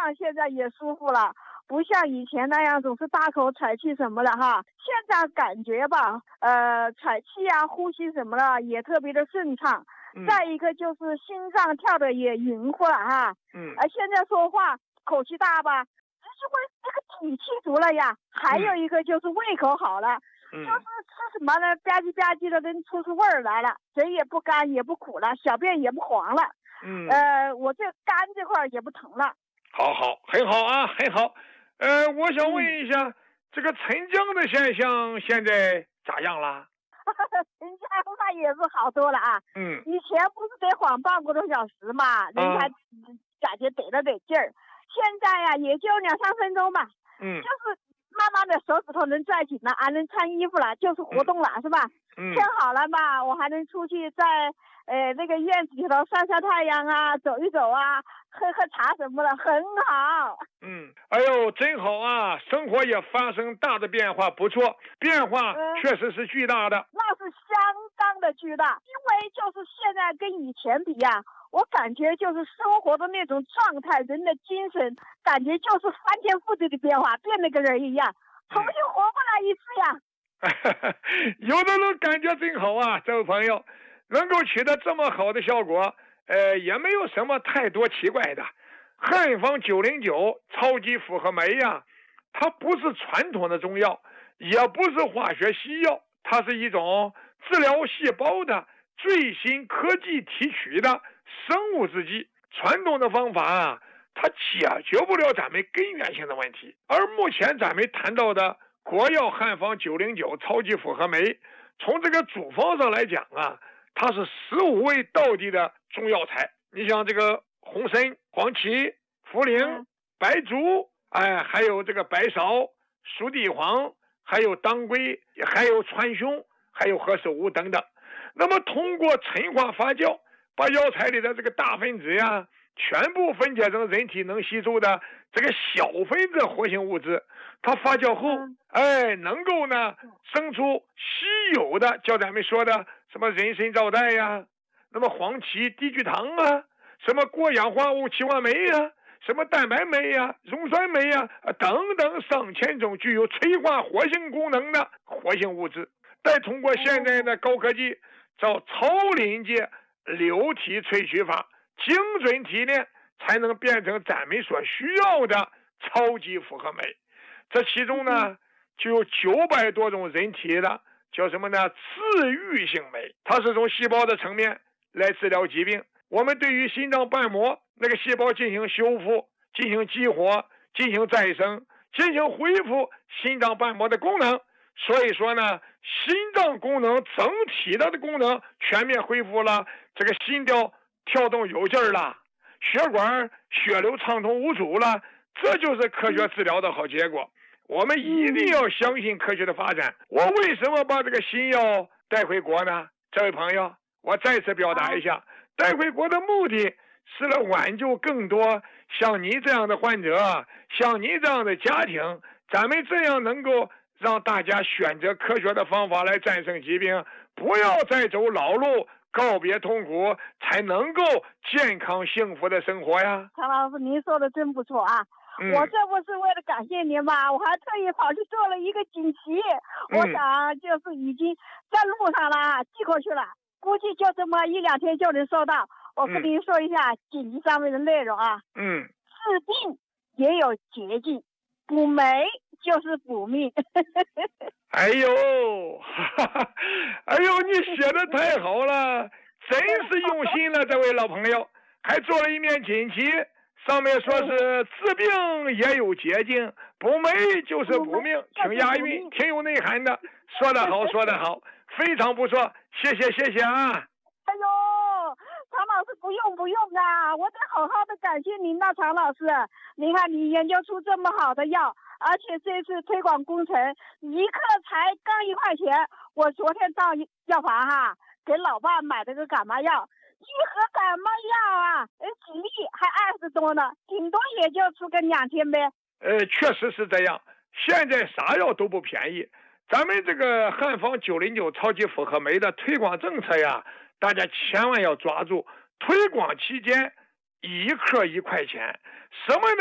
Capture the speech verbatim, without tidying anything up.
上现在也舒服了，不像以前那样总是大口采气什么的哈。现在感觉吧，呃，采气啊、呼吸什么的也特别的顺畅。嗯、再一个就是心脏跳的也匀乎了哈。嗯。而现在说话口气大吧，就是会这个底气足了呀。还有一个就是胃口好了。嗯。就是吃什么呢？吧唧吧唧的，能出出味儿来了，嘴也不干也不苦了，小便也不黄了。嗯。呃，我这肝这块也不疼了。 好好，很好啊，很好。呃，我想问一下，嗯、这个沉降的现象现在咋样了？ 沉降那也是好多了啊。嗯。以前不是得晃半个多小时嘛，人才感觉得了点劲儿。现在呀、啊，也就两三分钟吧。嗯。就是慢慢的手指头能拽紧了，还能穿衣服了，就是活动了，嗯、是吧？嗯。天好了嘛，我还能出去在呃那个院子里头晒晒太阳啊，走一走啊。喝喝茶什么的很好。 嗯，哎呦，真好啊！生活也发生大的变化，不错，变化确实是巨大的。嗯、 那是相当的巨大，因为就是现在跟以前比呀、啊，我感觉就是生活的那种状态，人的精神感觉就是翻天覆地的变化，变了个人一样，重新活过来一次呀。有的人感觉真好啊，这位朋友能够取得这么好的效果。呃，也没有什么太多奇怪的。汉方九零九超级复合酶呀、啊，它不是传统的中药，也不是化学西药，它是一种治疗细胞的最新科技提取的生物制剂。传统的方法啊，它解决不了咱们根源性的问题。而目前咱们谈到的国药汉方九零九超级复合酶，从这个组方上来讲啊，它是十五味道地的中药材。你像这个红参、黄芪、茯苓、白术，哎，还有这个白芍、熟地黄，还有当归，还有川芎，还有何首乌等等。那么通过陈化发酵，把药材里的这个大分子呀，全部分解成人体能吸收的这个小分子活性物质。它发酵后，哎，能够呢生出稀有的，叫咱们说的什么人参皂苷呀，那么黄芪低聚糖啊，什么过氧化物歧化酶呀，什么蛋白酶呀、溶酸酶呀等等上千种具有催化活性功能的活性物质，再通过现在的高科技叫超临界流体萃取法，精准提炼，才能变成咱们所需要的超级复合酶。这其中呢，就有九百多种人体的叫什么呢？自愈性酶，它是从细胞的层面来治疗疾病。我们对于心脏瓣膜那个细胞进行修复、进行激活、进行再生、进行恢复心脏瓣膜的功能。所以说呢，心脏功能整体的功能全面恢复了，这个心跳跳动有劲儿了，血管血流畅通无阻了，这就是科学治疗的好结果。我们一定要相信科学的发展。我为什么把这个新药带回国呢？这位朋友，我再次表达一下，带回国的目的是来挽救更多像你这样的患者，像你这样的家庭，咱们这样能够让大家选择科学的方法来战胜疾病，不要再走老路，告别痛苦，才能够健康幸福的生活呀。 常老师，您说的真不错啊。嗯、我这不是为了感谢您嘛，我还特意跑去做了一个锦旗、嗯、我想就是已经在路上了，寄过去了，估计就这么一两天就能收到。我跟您说一下锦旗上面的内容啊。嗯。治病也有捷径，补霉就是补命。 哎呦，哈哈，哎呦，你写的太好了，真是用心了，这位老朋友，还做了一面锦旗。上面说是治病也有捷径，补霉就是补命，挺押韵，挺有内涵的，说得好，说得好，非常不错，谢谢，谢谢啊！ 哎呦，常老师不用不用啊，我得好好的感谢您呐，常老师，您看你研究出这么好的药，而且这次推广工程一克才刚一块钱，我昨天到药房哈，给老爸买了个感冒药。一盒感冒药啊，几粒还二十多呢，顶多也就出个两千呗。 呃，确实是这样，现在啥药都不便宜。咱们这个汉方九零九超级复合酶的推广政策呀，大家千万要抓住。推广期间一克一块钱，什么呢？